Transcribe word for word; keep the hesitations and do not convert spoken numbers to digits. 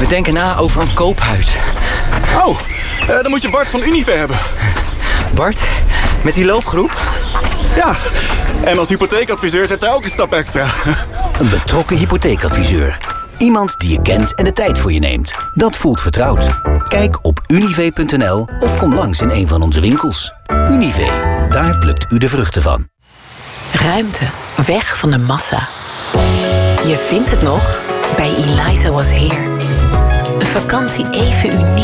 We denken na over een koophuis. Oh, uh, dan moet je Bart van Unive hebben. Bart, met die loopgroep? Ja, en als hypotheekadviseur zet hij ook een stap extra. Een betrokken hypotheekadviseur. Iemand die je kent en de tijd voor je neemt. Dat voelt vertrouwd. Kijk op unive punt n l of kom langs in een van onze winkels. Unive, daar plukt u de vruchten van. Ruimte, weg van de massa. Je vindt het nog bij Eliza Was Here. Een vakantie even uniek